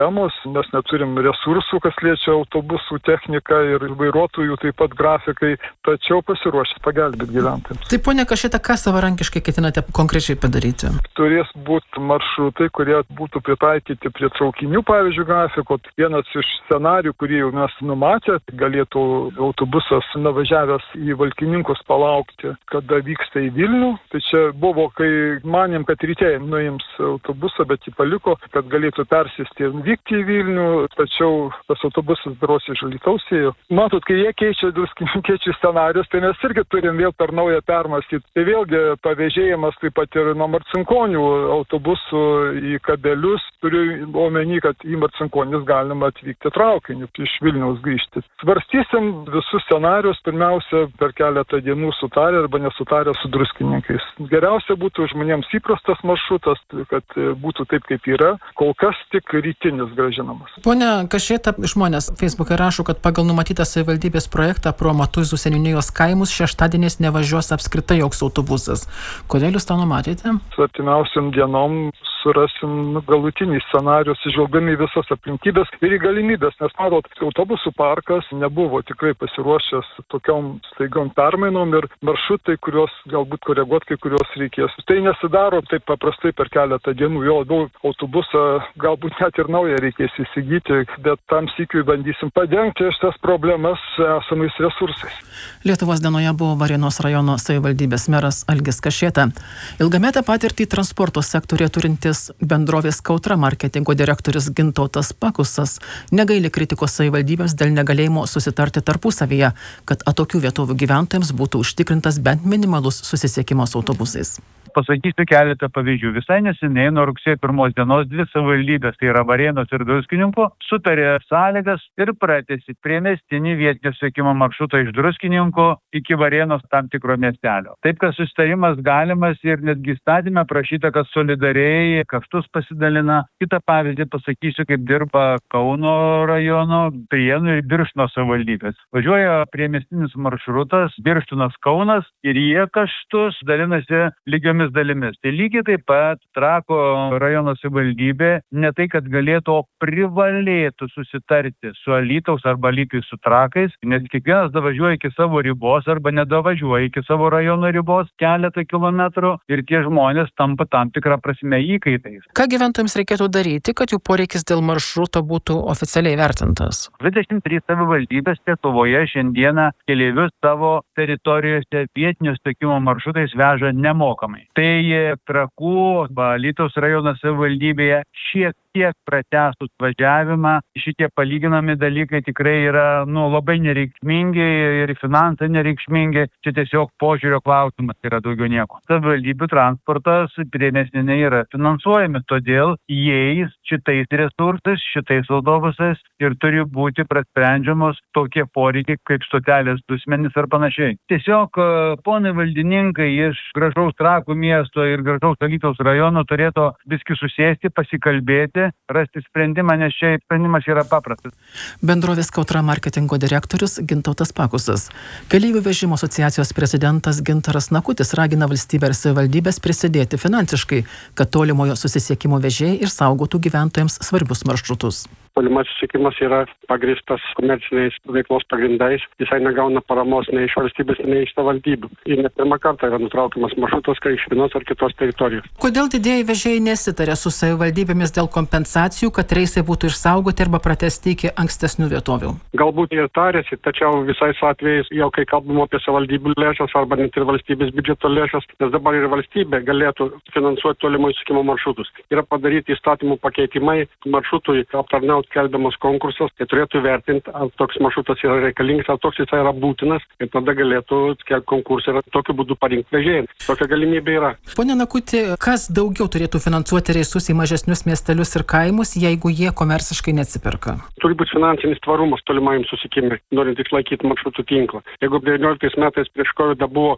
problemos, mes neturim resursų, kas liečia autobusų techniką ir vairuotojų taip pat grafikai, tačiau pasiruošę pagelbėti gyventojams. Tai ponia Kašėta, ką savarankiškai ketinate konkrečiai padaryti? Turės būti maršrutai, kurie būtų pritaikyti prie traukinių, pavyzdžiui, grafiko. Vienas iš scenarijų, kurį jau mes numatė, galėtų autobusas nuvažiavęs į Valkininkus palaukti, kada vyksta į Vilnių. Tai čia buvo, kai manėm, kad ryte nuims autobusą, bet jį paliko, kad galėtų persėsti ir vykti į Vilnių, tačiau tas autobusas darosi iš Alytaus ėjo. Matot, kai jie keičia scenarius, tai mes irgi turim vėl per naują permąstyti. Tai vėlgi pavėžėjimas taip pat ir nuo Marcinkonių autobusų į Kabelius. Turiu omeny, kad į Marcinkonis galima atvykti traukiniu, iš Vilniaus grįžti. Svarstysim visus scenarius, pirmiausia, per keletą dienų sutarę arba nesutarę su druskininkais. Geriausia būtų žmonėms įprastas maršrutas, kad būtų taip, kaip yra, kol kas tik rytinis grąžinamas. Pone Kašėta, žmonės Facebook'e rašo, kad pagal numatytą savivaldybės projektą pro Matuizų seniūnijos kaimus šeštadieniais nevažiuos apskritai joks autobusas. Kodėl jūs tą numatėte? Artimiausiam dienom surasim galutinį scenarijų, sižvelgdami visas aplinkybės ir į galimybės, nes matot, autobusų parkas nebuvo tikrai pasiruošęs tokiom staigom permainom ir maršrutai, kuriuos galbūt koreguot, kai kuriuos reikės. Tai nesidaro taip paprastai per keletą dienų, jo labiau autobusą galbūt net ir naują reikės įsigyti, bet tam sykiui bandysim padengti šitas problemas esamais resursais. Lietuvos dienoje buvo Varėnos rajono savivaldybės meras Algis Kašėta. Ilgametę patirtį transporto sektorėje turintis bendrovės Kautra marketingo direktorius Gintautas Pakusas negaili kritikos savivaldybėms dėl negalėjimo susitarti tarpusavyje, kad atokių vietovių gyventojams būtų užtikrintas bent minimalus susisiekimas autobusais. Pasakysiu keletą pavyzdžių. Visai neseniai nuo rugsėjo 1 dienos dvi savivaldybės, tai yra Varėnos ir Druskininkų, sutarė sąlygas ir pratęsė priemiestinį vietinio susisiekimo maršrutą iš Druskininkų iki Varėnos tam tikro miestelio. Taip, kad susitarimas galimas ir netgi įstatyme prašyta, kad solidariai kaštus pasidalina. Kitą pavyzdį pasakysiu, kaip dirba Kauno rajono, Prienų ir Birštono savivaldybės. Važiuoja priemiestinis maršrutas Birštonas Kaunas ir jie kaštus dalinasi lygiomis dalimis. Tai lygiai taip pat Trakų rajono savivaldybė ne tai, kad galėtų, o privalėtų susitarti su Alytaus arba Alytui su Trakais, nes kiekvienas davažiuoja iki savo ribos arba nedavažiuoja iki savo rajono ribos keletą kilometrų ir tie žmonės tampa tam tikrą prasme įkaitais. Ką gyventojams reikėtų daryti, kad jų poreikis dėl maršruto būtų oficialiai vertintas? 23 savivaldybės Lietuvoje šiandieną keleivius savo teritorijose vietinio susisiekimo maršrutais veža nemokamai. Tai Trakų arba Alytaus rajono savivaldybėje šiek tiek pratęstus važiavimą. Šitie palyginami dalykai tikrai yra labai nereikšmingi ir finansai nereikšmingi. Čia tiesiog požiūrio klausimas yra daugiau nieko. Savivaldybių transportas priemiestiniai yra finansuojami, todėl jais šitais resursais, šitais autobusais ir turi būti sprendžiamos tokie poreikiai kaip stotelės Dusmenis ar panašiai. Tiesiog ponai valdininkai iš gražaus Trakų miesto ir gražaus Alytaus rajono turėtų viskai susėsti, pasikalbėti, rasti sprendimą, nes čia sprendimas yra paprastas. Bendrovės Kautra marketingo direktorius Gintautas Pakusas. Keleivių vežimo asociacijos prezidentas Gintaras Nakutis ragina valstybę ir savivaldybės prisidėti finansiškai, kad tolimojo susisiekimo vežėjai išsaugotų gyventojams svarbius maršrutus. Tolimas susisiekimas yra pagrįstas komerciniais veiklos pagrindais. Jisai negauna paramos nei iš valstybės, nei iš savivaldybių. Ir ne pirmą kartą yra nutraukiamas maršrutas, kai iš vienos ar kitos teritorijos. Kodėl didieji vežėjai nesitarė su savivaldybėmis dėl kompensacijų, kad reisai būtų išsaugoti arba pratęsti iki ankstesnių vietovių? Galbūt jie tarėsi, tačiau visais atvejais, jau kai kalbam apie savivaldybių lėšas arba net ir valstybės biudžeto lėšas, nes dabar ir valstybė galėtų finansuoti tolimojo susisiekimo maršrutus. Yra padaryti įstatymų pakeitimai maršrutui aptarnauti skelbiamas konkursas, tai turėtų vertinti, ar toks maršrutas yra reikalingas, ar toks jis yra būtinas, ir tada galėtų skelbti konkursą ir tokiu būdu parinkti vežėjai. Tokia galimybė yra. Pone Nakuti, kas daugiau turėtų finansuoti reisus į mažesnius miestelius ir kaimus, jeigu jie komerciškai neatsiperka? Turi būti finansinis tvarumas tolimajam susisiekimui, norint išlaikyti maršrutų tinklą. Jeigu 19 metais prieš COVID buvo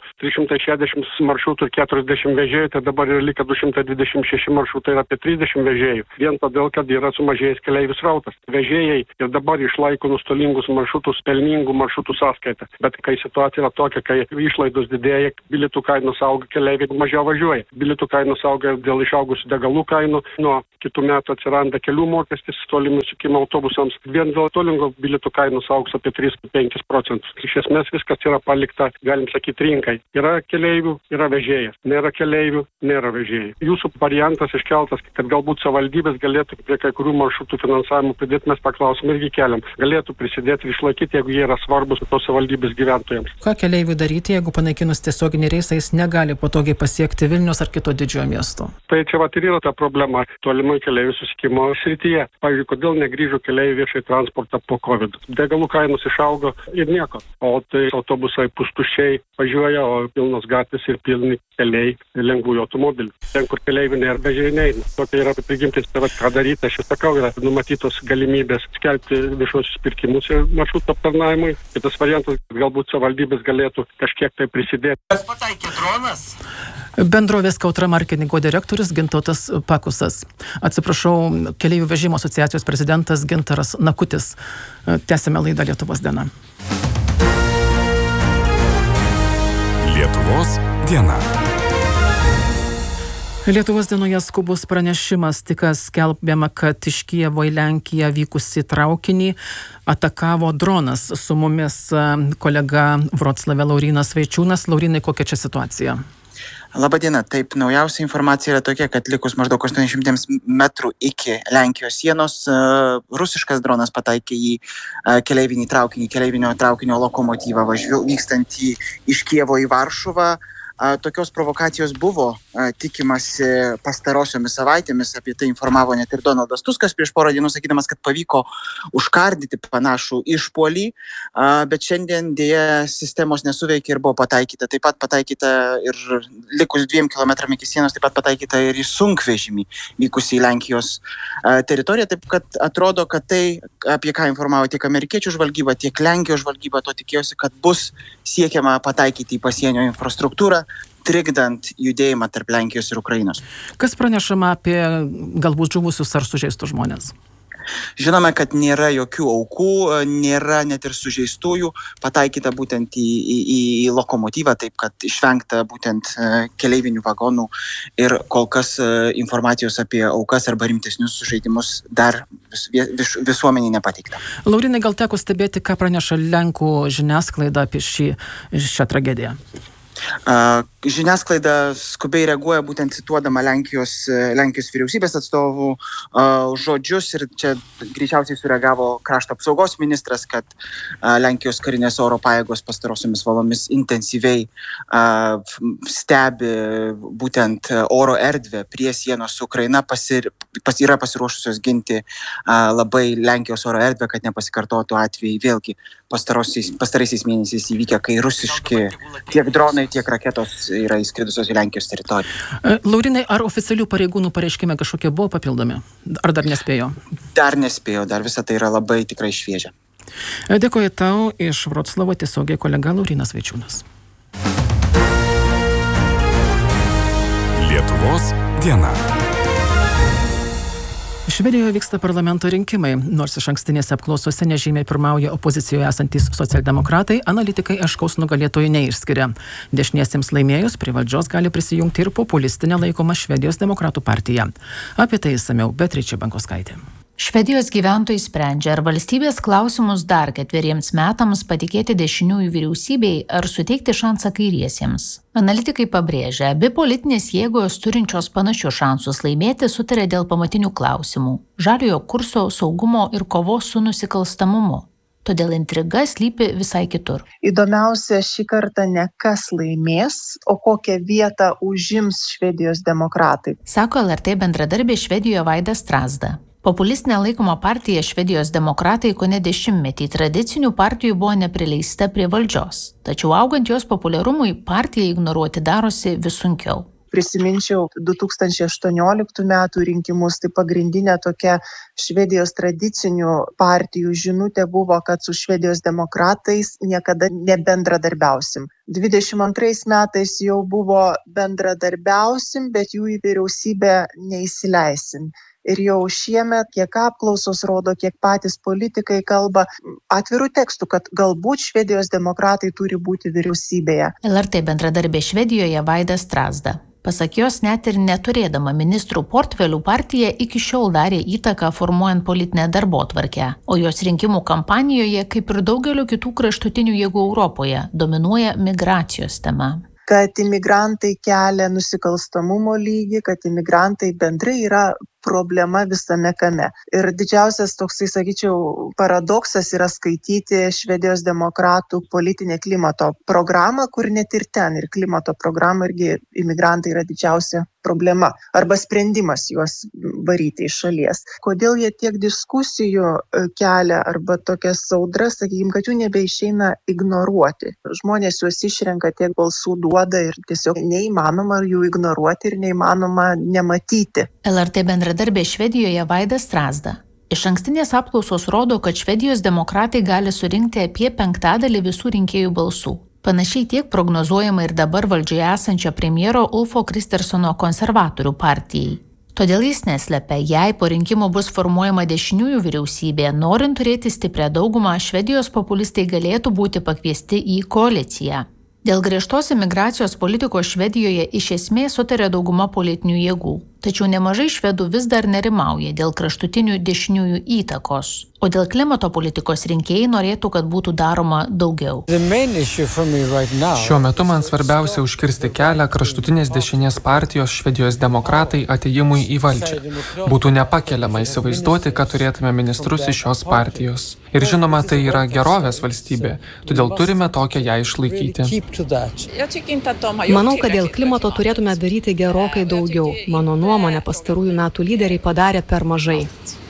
360 maršrutų ir 40 vežėjų, tai dabar yra likę 226 maršrutai ir apie 30 vežėjų. Vien todėl, kad yra sumažėjęs keleivių srautas. srautas. Vežėjai ir dabar išlaiko nuostolingus maršrutus pelningų maršrutų sąskaitą. Bet kai situacija yra tokia, kai išlaidos didėja, bilietų kainos auga, keleiviai mažiau važiuoja. Bilietų kainos auga dėl išaugusių degalų kainų. Nuo kitų metų atsiranda kelių mokestis tolimų sukimo autobusams. Vien dėl tolingo bilietų kainos augs apie 3-5%. Iš esmės viskas yra palikta, galim sakyti, rinkai. Yra keleivių, yra vežėjas. Nėra keleivių, nėra vežėjų. Jūsų variantas iškeltas, kad galbūt savivaldybės galėtų prie kai kurių maršrutų finansavimų pridėti, mes paklausim irgi keliam. Galėtų prisidėti ir išlaikyti, jeigu jie yra svarbus tos savivaldybės gyventojams. Ką keleiviui daryti, jeigu panaikinus tiesioginį reisą jis negali patogiai pasiekti Vilniaus ar kito didžiojo miesto? Tai čia vat ir yra ta problema tolimai keleivių susiekimo srityje. Pavyzdžiui, kodėl negrįžo keleiviai viešai transportą po COVID? Degalų kainos išaugo ir nieko. O tai autobusai pustuščiai važiuoja, o pilnos gatvės ir pilni keliai lengvųjų automobilių. Ten, kur keleivių nėra, vežėjai neina. Tokia yra prigimtis, tai ką daryti, aš sakau, yra numatytos galimybės skelbti viešuosius pirkimus ir maršruto aptarnavimui. Kitas variantas, galbūt savivaldybės galėtų kažkiek tai prisidėti. Kas pataikė dronas? Bendrovės Kautra marketingo direktorius Gintautas Pakusas. Atsiprašau, keleivių vežimo asociacijos prezidentas Gintaras Nakutis. Tęsime laidą Lietuvos diena. Lietuvos diena. Lietuvos dienoje skubus pranešimas, tik skelbiama, kad iš Kijevo į Lenkiją vykusi traukinį atakavo dronas. Su mumis kolega Vroclave Laurynas Vaičiūnas. Laurynai, kokia čia situacija? Labadiena, taip, naujausia informacija yra tokia, kad likus maždaug 800 metrų iki Lenkijos sienos rusiškas dronas pataikė į keleivinio traukinio lokomotyvą vykstantį iš Kijevo į Varšuvą. Tokios provokacijos buvo tikimasi pastarosiomis savaitėmis, apie tai informavo net ir Donaldas Tuskas prieš porą dienų, sakydamas, kad pavyko užkardyti panašų išpuolį, bet šiandien dėja sistemos nesuveikė ir buvo pataikyta. Taip pat pataikyta ir likus 2 km iki sienos, taip pat pataikyta ir į sunkvežimį vykusį į Lenkijos teritoriją. Taip kad atrodo, kad tai, apie ką informavo tiek amerikiečių žvalgyba, tiek Lenkijos žvalgyba, to tikėjosi, kad bus siekiama pataikyti į pasienio infrastruktūrą, trikdant judėjimą tarp Lenkijos ir Ukrainos. Kas pranešama apie galbūt žuvusius ar sužeistus žmonės? Žinome, kad nėra jokių aukų, nėra net ir sužeistųjų, pataikyta būtent į lokomotyvą, taip kad išvengta būtent keleivinių vagonų ir kol kas informacijos apie aukas arba rimtesnius sužeidimus dar visuomeniai nepateikta. Laurynai, gal teko stebėti, ką praneša Lenkų žiniasklaida apie šią tragediją? Žiniasklaida skubiai reaguoja, būtent cituodama Lenkijos vyriausybės atstovų žodžius, ir čia greičiausiai sureagavo krašto apsaugos ministras, kad Lenkijos karinės oro pajėgos pastarosiomis valandomis intensyviai stebi būtent oro erdvę prie sienos su Ukraina, yra pasiruošusios ginti labai Lenkijos oro erdvę, kad nepasikartotų atvejai vėlgi pastaraisiais mėnesiais įvykę, kai rusiški tiek dronai, tiek raketos yra įskridusios į Lenkijos teritoriją. Laurynai, ar oficialių pareigūnų pareiškime kažkokie buvo papildomi? Ar dar nespėjo? Dar nespėjo, dar visa tai yra labai tikrai šviežia. Dėkoju tau, iš Vroclavo tiesiogiai kolega Laurynas Vaičiūnas. Lietuvos diena. Švedijoje vyksta parlamento rinkimai. Nors išankstinėse apklausose nežymiai pirmauja opozicijoje esantys socialdemokratai, analitikai aiškaus nugalėtojų neišskiria. Dešiniesiems laimėjus prie valdžios gali prisijungti ir populistinė laikoma Švedijos demokratų partija. Apie tai išsamiau Beatričė Bankoskaitė. Švedijos gyventojai sprendžia, ar valstybės klausimus dar 4 metams patikėti dešiniųjų vyriausybei ar suteikti šansą kairiesiems. Analitikai pabrėžia, abi politinės jėgos turinčios panašius šansus laimėti sutarė dėl pamatinių klausimų – žaliojo kurso, saugumo ir kovos su nusikalstamumu. Todėl intriga slypi visai kitur. Įdomiausia šį kartą ne kas laimės, o kokią vietą užims Švedijos demokratai. Sako LRT bendradarbė Švedijoje Vaida Strasda. Populistinė laikoma partija Švedijos demokratai kone 10-metį tradicinių partijų buvo neprileista prie valdžios. Tačiau augant jos populiarumui, partiją ignoruoti darosi vis sunkiau. Prisiminčiau 2018 metų rinkimus, tai pagrindinė tokia Švedijos tradicinių partijų žinutė buvo, kad su Švedijos demokratais niekada nebendradarbiausim. 22 metais jau buvo bendradarbiausim, bet jų į vyriausybę neįsileisim. Ir jau šiemet, kiek apklausos rodo, kiek patys politikai kalba atvirų tekstų, kad galbūt Švedijos demokratai turi būti vyriausybėje. LRT bendradarbė Švedijoje Vaida Strazda. Pasak jos, net ir neturėdama ministrų portfelių, partija iki šiol darė įtaką formuojant politinę darbotvarkę, o jos rinkimų kampanijoje, kaip ir daugelio kitų kraštutinių jėgų Europoje, dominuoja migracijos tema. Kad imigrantai kelia nusikalstamumo lygį, kad imigrantai bendrai yra problema visame kame. Ir didžiausias toksai, sakyčiau, paradoksas yra skaityti Švedijos demokratų politinę klimato programą, kur net ir ten, ir klimato programą irgi imigrantai yra didžiausia problema arba sprendimas juos varyti iš šalies. Kodėl jie tiek diskusijų kelia arba tokias audras, sakykime, kad jų nebeišeina ignoruoti. Žmonės juos išrenka, tiek balsų duoda ir tiesiog neįmanoma jų ignoruoti ir neįmanoma nematyti. LRT bendradarbė Švedijoje Vaida Strazda. Išankstinės apklausos rodo, kad Švedijos demokratai gali surinkti apie 1/5 visų rinkėjų balsų. Panašiai tiek prognozuojama ir dabar valdžioje esančio premjero Ulfo Kristerssono konservatorių partijai. Todėl jis neslepia, jei po rinkimų bus formuojama dešiniųjų vyriausybė, norint turėti stiprią daugumą, Švedijos populistai galėtų būti pakviesti į koaliciją. Dėl griežtos imigracijos politikos Švedijoje iš esmės sutarė dauguma politinių jėgų. Tačiau nemažai švedų vis dar nerimauja dėl kraštutinių dešiniųjų įtakos, o dėl klimato politikos rinkėjai norėtų, kad būtų daroma daugiau. Šiuo metu man svarbiausia užkirsti kelią kraštutinės dešinės partijos Švedijos demokratai atėjimui į valdžią. Būtų nepakeliama įsivaizduoti, kad turėtume ministrus iš šios partijos. Ir žinoma, tai yra gerovės valstybė, todėl turime tokią ją išlaikyti. Manau, kad dėl klimato turėtume daryti gerokai daugiau. Mano nuomonė, pastarųjų metų lyderiai padarė per mažai.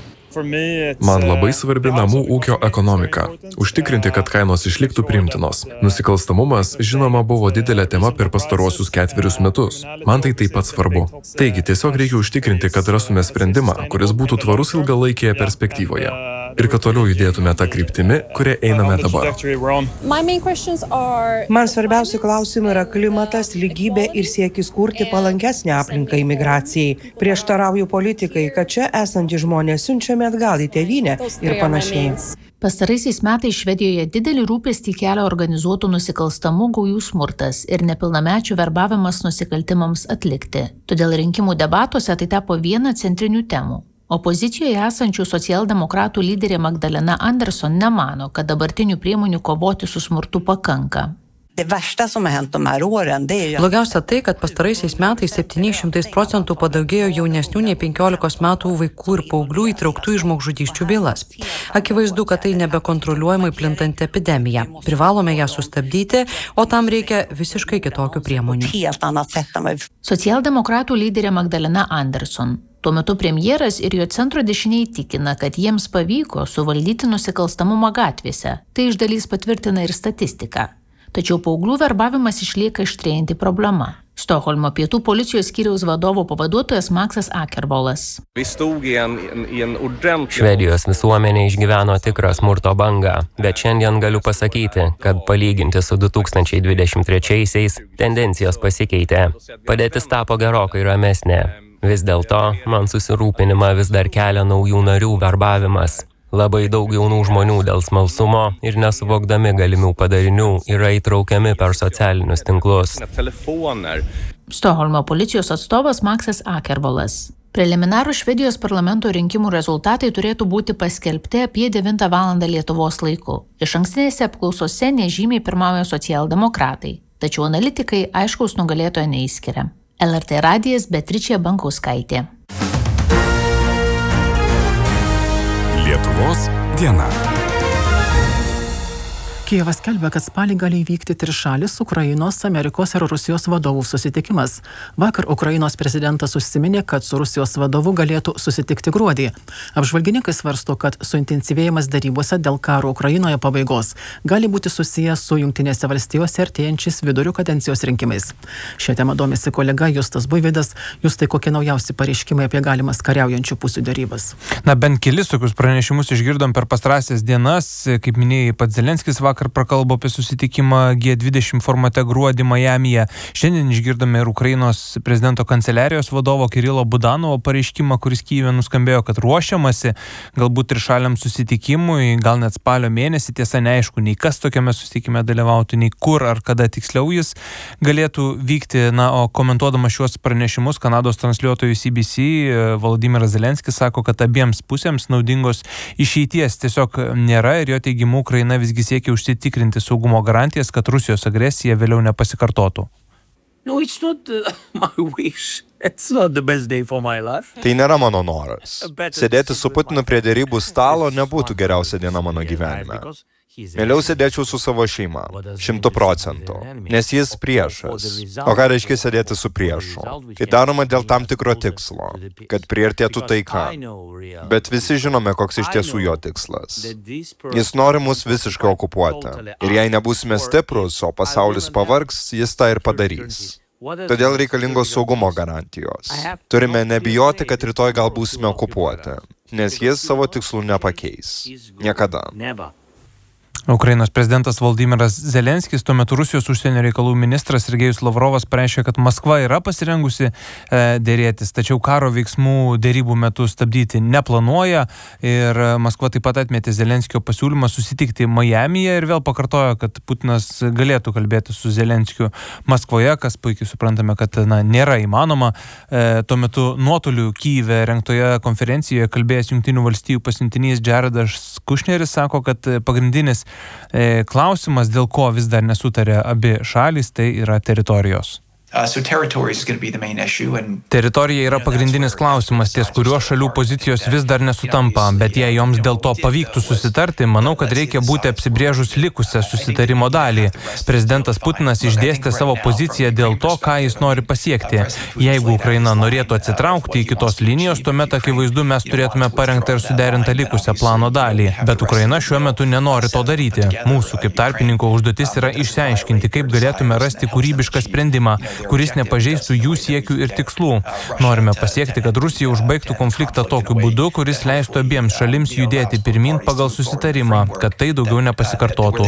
Man labai svarbi namų ūkio ekonomika. Užtikrinti, kad kainos išliktų priimtinos. Nusikalstamumas, žinoma, buvo didelė tema per pastaruosius 4 metus. Man tai taip pat svarbu. Taigi, tiesiog reikia užtikrinti, kad rastume sprendimą, kuris būtų tvarus ilgalaikėje perspektyvoje. Ir kad toliau judėtume tą kryptimi, kuria einame dabar. Man svarbiausi klausimai yra klimatas, lygybė ir siekis kurti palankesnę aplinką imigracijai. Prieštarauju politikai, kad čia esantys žmonės siunčiami atgal į tėvynę ir panašiai. Pastaraisiais metais Švedijoje didelį rūpestį kelia organizuotų nusikalstamų gaujų smurtas ir nepilnamečių verbavimas nusikaltimams atlikti. Todėl rinkimų debatuose tai tapo viena centrinių temų. Opozicijoje esančių socialdemokratų lyderė Magdalena Andersson nemano, kad dabartinių priemonių kovoti su smurtu pakanka. Blogiausia tai, kad pastaraisiais metais 700% padaugėjo jaunesnių nei 15 metų vaikų ir paauglių įtrauktų į žmogžudysčių bylas. Akivaizdu, kad tai nebekontroliuojamai plintanti epidemija. Privalome ją sustabdyti, o tam reikia visiškai kitokių priemonių. Socialdemokratų lyderė Magdalena Andersson. Tuo metu premjeras ir jo centro dešiniai tikina, kad jiems pavyko suvaldyti nusikalstamumą gatvėse. Tai iš dalies patvirtina ir statistika. Tačiau paauglių verbavimas išlieka aštrėjanti problema. Stokholmo pietų policijos skyriaus vadovo pavaduotojas Maksas Akerbolas. Švedijos visuomenė išgyveno tikrą smurto bangą, bet šiandien galiu pasakyti, kad palyginti su 2023-aisiais tendencijos pasikeitė. Padėtis tapo gerokai ramesnė. Vis dėlto, man susirūpinimą vis dar kelia naujų narių verbavimas. Labai daug jaunų žmonių dėl smalsumo ir nesuvokdami galimų padarinių yra įtraukiami per socialinius tinklus. Stokholmo policijos atstovas Maksas Akerbolas. Preliminarų Švedijos parlamento rinkimų rezultatai turėtų būti paskelbti apie 9 valandą Lietuvos laiku. Išankstinėse apklausose nežymiai pirmauja socialdemokratai, tačiau analitikai aiškaus nugalėtojo neįskiria. LRT radijas Beatričė Bankauskaitė. Lietuvos diena. Kijevas skelbia, kad spalį gali įvykti trišalis Ukrainos, Amerikos ir Rusijos vadovų susitikimas. Vakar Ukrainos prezidentas užsiminė, kad su Rusijos vadovu galėtų susitikti gruodį. Apžvalgininkai svarsto, kad suintensyvėjimas darybose dėl karo Ukrainoje pabaigos gali būti susijęs su Jungtinėse valstijose artėjančiais vidurio kadencijos rinkimais. Šią temą domisi kolega Justas Buivydas. Justai, kokie naujausi pareiškimai apie galimas kariaujančių pusių darybas? Bent kelis tokius pranešimus išgirdom per pastarąsias dienas. Kaip minėjai, pats Zelenskis vakar vakar prakalbo apie susitikimą G20 formate gruodį Majamyje. Šiandien išgirdome ir Ukrainos prezidento kanceliarijos vadovo Kirilo Budanovo pareiškimą, kuris Kyjive nuskambėjo, kad ruošiamasi galbūt trišaliam susitikimui, gal net spalio mėnesį. Tiesa, neaišku, nei kas tokiame susitikime dalyvautų, nei kur ar kada tiksliau jis galėtų vykti. Na, o komentuodamas šiuos pranešimus Kanados transliuotojui CBC, Volodymyras Zelenskis sako, kad abiems pusėms naudingos išeities tiesiog nėra ir jo teigimu Ukraina visgi siekia užsitikrinti saugumo garantijas, kad Rusijos agresija vėliau nepasikartotų. No, it's not my wish. It's not the best day for my life. Tai nėra mano noras. Sėdėti su Putinu prie derybų stalo nebūtų geriausia diena mano gyvenime. Mieliau sėdėčiau su savo šeima, 100%, nes jis priešas. O ką reiškia sėdėti su priešu? Tai daroma dėl tam tikro tikslo, kad priartėtų taika. Bet visi žinome, koks iš tiesų jo tikslas. Jis nori mus visiškai okupuoti. Ir jei nebūsime stiprus, o pasaulis pavargs, jis tą ir padarys. Todėl reikalingos saugumo garantijos. Turime nebijoti, kad rytoj gal būsime okupuoti, nes jis savo tikslų nepakeis. Niekada. Ukrainos prezidentas Volodymyras Zelenskis, tuo metu Rusijos užsienio reikalų ministras Sergejus Lavrovas pareiškė, kad Maskva yra pasirengusi dėrėtis, tačiau karo veiksmų dėrybų metu stabdyti neplanuoja ir Maskva taip pat atmetė Zelenskio pasiūlymą susitikti Majamyje ir vėl pakartojo, kad Putinas galėtų kalbėti su Zelenskiu Maskvoje, kas puikiai suprantame, kad nėra įmanoma. Tuo metu nuotoliu Kyjive rengtoje konferencijoje kalbėjęs Jungtinių valstijų pasiuntinys Jaredas Kushneris sako, kad pagrindinis klausimas, dėl ko vis dar nesutarė abi šalys, tai yra teritorijos. Teritorija yra pagrindinis klausimas, ties kuriuo šalių pozicijos vis dar nesutampa, bet jei joms dėl to pavyktų susitarti, manau, kad reikia būti apsibrėžus likusią susitarimo dalį. Prezidentas Putinas išdėstė savo poziciją dėl to, ką jis nori pasiekti. Jeigu Ukraina norėtų atsitraukti iki tos linijos, tuomet akivaizdu mes turėtume parengtą ir suderintą likusią plano dalį. Bet Ukraina šiuo metu nenori to daryti. Mūsų kaip tarpininko užduotis yra išsiaiškinti, kaip galėtume rasti kūrybišką sprendimą, kuris nepažeistų jų siekių ir tikslų. Norime pasiekti, kad Rusija užbaigtų konfliktą tokiu būdu, kuris leistų abiems šalims judėti pirmyn pagal susitarimą, kad tai daugiau nepasikartotų.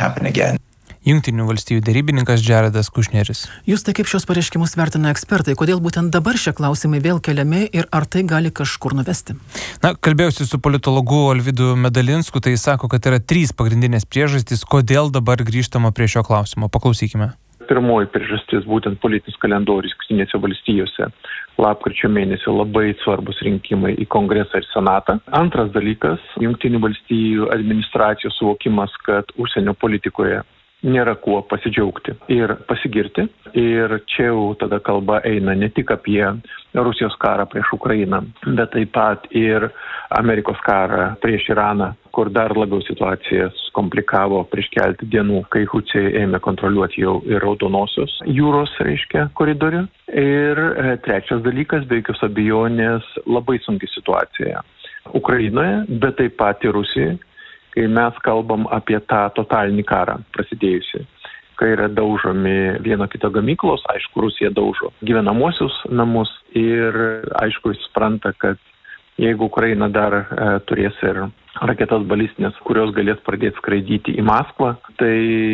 Jungtinių valstijų derybininkas Jaredas Kushneris. Jūs tai kaip šios pareiškimus vertina ekspertai? Kodėl būtent dabar šie klausimai vėl keliami ir ar tai gali kažkur nuvesti? Na, kalbėjausi su politologu Alvydu Medalinsku, tai sako, kad yra 3 pagrindinės priežastys, kodėl dabar grįžtama prie šio klausimo. Paklausykime. Pirmoji priežastis būtent politinis kalendorius Jungtinėse valstijose. Lapkričio mėnesio labai svarbus rinkimai į Kongresą ir Senatą. Antras dalykas – Jungtinių valstijų administracijos suvokimas, kad užsienio politikoje nėra kuo pasidžiaugti ir pasigirti. Ir čia jau tada kalba eina ne tik apie Rusijos karą prieš Ukrainą, bet taip pat ir Amerikos karą prieš Iraną, kur dar labiau situacija komplikavo prieš keletą dienų, kai Hučiai ėmė kontroliuoti jau ir Raudonosios jūros, koridorių. Ir trečias dalykas, be jokios abejonės, labai sunki situacija Ukrainoje, bet taip pat ir Rusijoje, kai mes kalbam apie tą totalinį karą prasidėjusi, kai yra daužomi vieno kito gamyklos, aišku, Rusija daužo gyvenamosius namus ir aišku, jis supranta, kad jeigu Ukraina dar turės ir raketas balistinės, kurios galės pradėti skraidyti į Maskvą, tai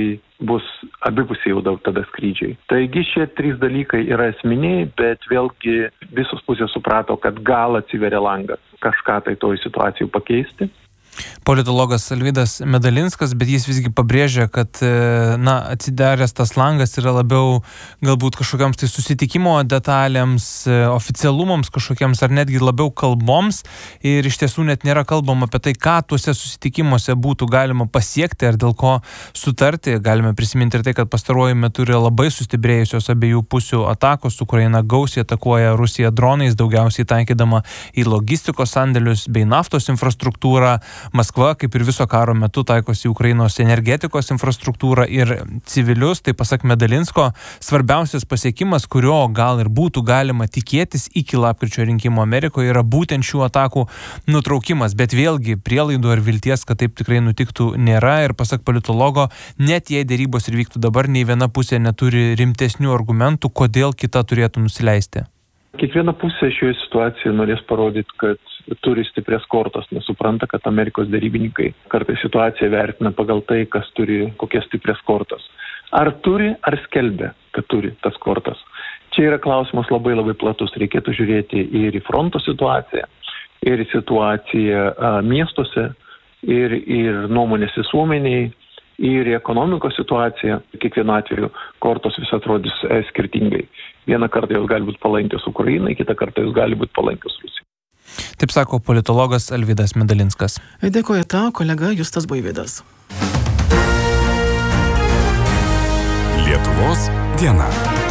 bus abipusiai jau daug tada skrydžiai. Taigi šie 3 dalykai yra esminiai, bet vėlgi visos pusės suprato, kad gal atsiveria langas kažką tai toj situacijai pakeisti. Politologas Alvydas Medalinskas, bet jis visgi pabrėžia, kad atsidaręs tas langas yra labiau galbūt kažkokiams tai susitikimo detalėms, oficialumams kažkokiems ar netgi labiau kalboms ir iš tiesų net nėra kalbama apie tai, ką tuose susitikimuose būtų galima pasiekti ar dėl ko sutarti. Galime prisiminti ir tai, kad pastaruoju metu yra labai sustiprėjusios abiejų pusių atakos. Ukraina gausiai atakuoja Rusiją dronais, daugiausiai taikydama į logistikos sandėlius bei naftos infrastruktūrą. Maskva, kaip ir viso karo metu, taikosi Ukrainos energetikos infrastruktūrą ir civilius. Tai pasak Medalinsko, svarbiausias pasiekimas, kurio gal ir būtų galima tikėtis iki lapkričio rinkimų Amerikoje, yra būtent šių atakų nutraukimas. Bet vėlgi prielaidų ar vilties, kad taip tikrai nutiktų, nėra. Ir pasak politologo, net jei dėrybos ir vyktų dabar, nei viena pusė neturi rimtesnių argumentų, kodėl kita turėtų nusileisti. Kiekviena pusė šioje situacijoje norės parodyti, kad turi stiprias kortas, nes supranta, kad Amerikos derybininkai kartais situaciją vertina pagal tai, kas turi kokias stiprias kortas. Ar turi, ar skelbia, kad turi tas kortas. Čia yra klausimas labai platus. Reikėtų žiūrėti ir į fronto situaciją, ir į situaciją miestuose, ir nuomonės visuomeniai, ir į ekonomikos situaciją. Kiekvienu atveju kortos vis atrodys skirtingai. Vieną kartą jos gali būti palankios Ukrainai, kitą kartą jos gali būti palankios Rusijai. Taip sako politologas Alvydas Medalinskas. Dėkoju tau, kolega Justas Buivydas. Lietuvos diena.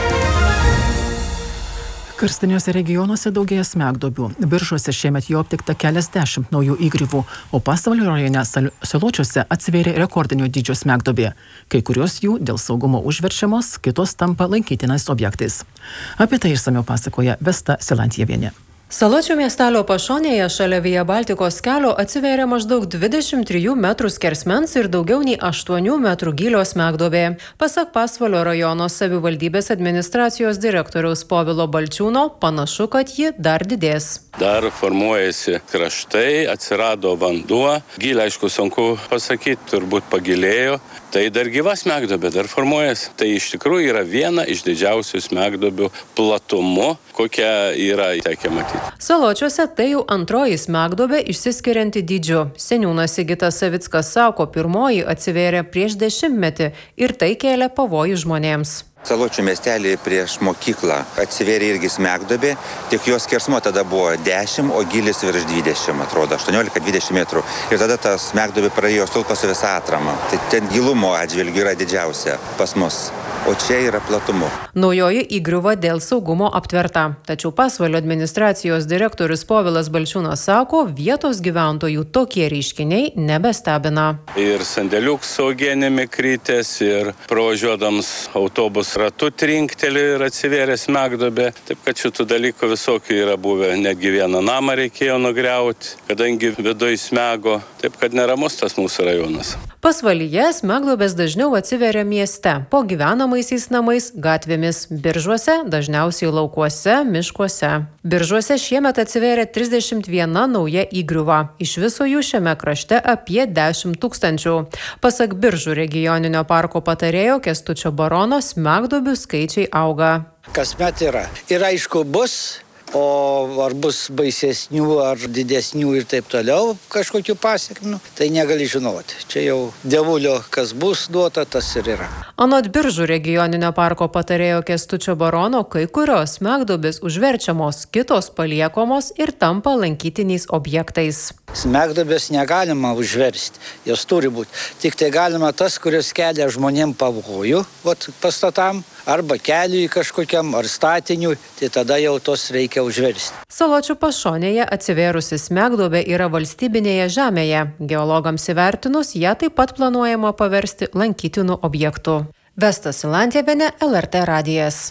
Karstiniuose regionuose daugėja smegduobių. Biržuose šiemet jau aptikta keliasdešimt naujų įgriuvų, o Pasvalio rajone Saločiuose atsivėrė rekordinio dydžio smegduobė. Kai kurios jų dėl saugumo užverčiamos, kitos tampa lankytinais objektais. Apie tai išsamiau pasakoja Vesta Silantjevienė. Saločių miestelio pašonėje šalia Via Baltikos kelio atsivėrė maždaug 23 metrų skersmens ir daugiau nei 8 metrų gylio smegduobė. Pasak Pasvalio rajono savivaldybės administracijos direktoriaus Povilo Balčiūno, panašu, kad ji dar didės. Dar formuojasi kraštai, atsirado vanduo. Gylį, aišku, sunku pasakyti, turbūt pagilėjo. Tai dar gyva smegduobė, dar formuojasi. Tai iš tikrųjų yra viena iš didžiausių smegduobių platumu, kokią yra tekę matyti. Saločiuose tai jau antroji smegduobė išsiskirianti dydžiu. Seniūnas Sigitas Savickas sako, pirmoji atsivėrė prieš 10 metį ir tai kėlė pavojų žmonėms. Saločių miestelį prieš mokyklą atsivėrė irgi smegduobė, tik jos skersmuo tada buvo 10, o gylis virš 20, atrodo, 18-20 metrų. Ir tada tas smegduobė praėjo stulpą su visą atramą. Tai ten gilumo atžvilgiu yra didžiausia pas mus, o čia yra platumu. Naujoji įgriuva dėl saugumo aptverta. Tačiau Pasvalio administracijos direktorius Povilas Balčiūnas sako, vietos gyventojų tokie reiškiniai nebestebina. Ir sandėliuks saugienėmi krytės, ir pravažiuodams autobus ratu trinkteli ir atsivėrė smegduobė. Taip kad šitų dalykų visokių yra buvę. Netgi vieną namą reikėjo nugriauti, kadangi viduj smego. Taip kad neramus tas mūsų rajonas. Pasvalyje smegduobės dažniau atsiveria mieste, po gyvenamaisiais namais, gatvėmis. Biržuose dažniausiai laukuose, miškuose. Biržuose šiemet atsivėrė 31 nauja įgriuva. Iš viso jų šiame krašte apie 10 000. Pasak Biržų regioninio parko patarėjo Kęstučio Barono, smegduobių skaičiai auga. Kasmet yra. Ir aišku bus. O ar bus baisesnių, ar didesnių ir taip toliau kažkokių pasiekmių, tai negali žinoti. Čia jau dievulio, kas bus duota, tas ir yra. Anot Biržų regioninio parko patarėjo Kęstučio Barono, kai kurios smegduobės užverčiamos, kitos paliekomos ir tampa lankytiniais objektais. Smegduobės negalima užversti, jos turi būti. Tik tai galima tas, kurios kelia žmonėm pavojų, pastatam, arba keliui kažkokiam, ar statiniui, tai tada jau tos reikia užversti. Saločių pašonėje atsivėrusi smegduobė yra valstybinėje žemėje. Geologams įvertinus, ją taip pat planuojama paversti lankytinų objektų. Vesta Silantjevienė, LRT radijas.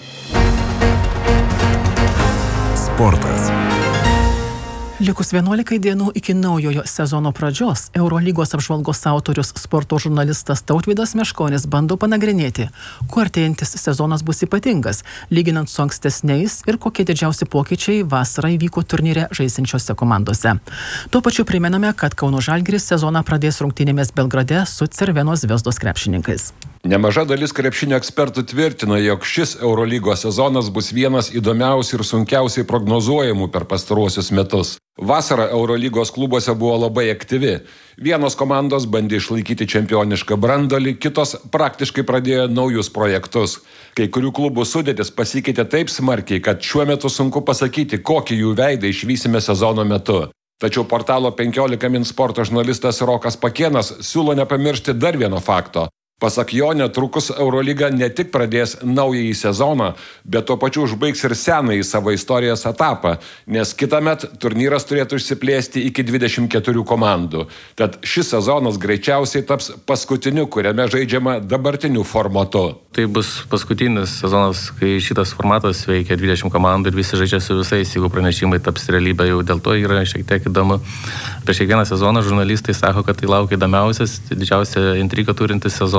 Sportas. Likus 11 dienų iki naujojo sezono pradžios, Eurolygos apžvalgos autorius sporto žurnalistas Tautvydas Meškonis bando panagrinėti, kuo artėjantis sezonas bus ypatingas, lyginant su ankstesniais ir kokie didžiausi pokyčiai vasarą įvyko turnyre žaidžiančiose komandose. Tuo pačiu primename, kad Kauno Žalgiris sezoną pradės rungtynėmis Belgrade su Cervenos Zvezdos krepšininkais. Nemaža dalis krepšinio ekspertų tvirtina, jog šis Eurolygos sezonas bus vienas įdomiausių ir sunkiausiai prognozuojamų per pastaruosius metus. Vasara Eurolygos klubuose buvo labai aktyvi. Vienos komandos bandė išlaikyti čempionišką branduolį, kitos praktiškai pradėjo naujus projektus. Kai kurių klubų sudėtis pasikeitė taip smarkiai, kad šiuo metu sunku pasakyti, kokį jų veidą išvysime sezono metu. Tačiau portalo 15 min sporto žurnalistas Rokas Pakėnas siūlo nepamiršti dar vieno fakto. Pasak jo, netrukus Eurolyga ne tik pradės naująjį sezoną, bet tuo pačiu užbaigs ir senąjį savo istorijos etapą, nes kitąmet turnyras turėtų išsiplėsti iki 24 komandų. Tad šis sezonas greičiausiai taps paskutiniu, kuriame žaidžiama dabartiniu formatu. Tai bus paskutinis sezonas, kai šitas formatas veikia 20 komandų ir visi žaidžia su visais, jeigu pranešimai taps realybė, jau dėl to yra šiek tiek įdomu. Prieš kiekvieną sezoną žurnalistai sako, kad tai laukia įdomiausias, didžiausia intriga turintis sezonas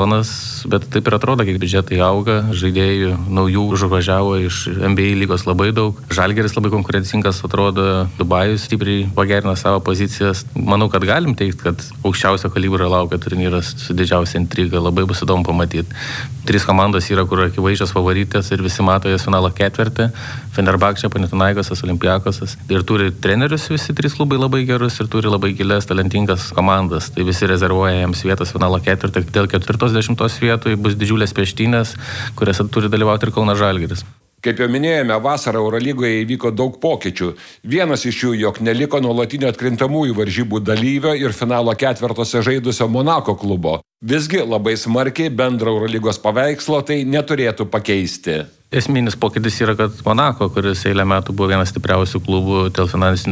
sezonas, bet taip ir atrodo, kiek biudžetai auga, žaidėjų naujų užvažiavo iš NBA lygos labai daug. Žalgiris labai konkurencingas atrodo, Dubajus stipriai pagerino savo pozicijas. Manau, kad galim teikti, kad aukščiausio kalibro laukia turnyras su didžiausia intriga, labai bus įdomu pamatyti. 3 komandos yra, kur akivaizdžios favoritės ir visi mato jas finalo ketvirtį. Fenerbahčė, Panathinaikosas, Olympiakosas. Ir turi trenerius visi 3 klubai labai gerus ir turi labai gilias, talentingas komandas. Tai visi rezervuoja jiems vietos finalo ketvirtį. Dėl 4-10 vietų bus didžiulės peštynės, kuriuose turi dalyvauti ir Kauno Žalgiris. Kaip jau minėjome, vasarą Eurolygoje įvyko daug pokyčių. Vienas iš jų, jog neliko nuolatinio atkrintamųjų varžybų dalyvio ir finalo ketvertose žaidusio Monako klubo. Visgi labai smarkiai bendro Eurolygos paveikslo tai neturėtų pakeisti. Esminis pokytis yra, kad Monako, kuris eilę metų buvo vienas stipriausių klubų dėl finansinių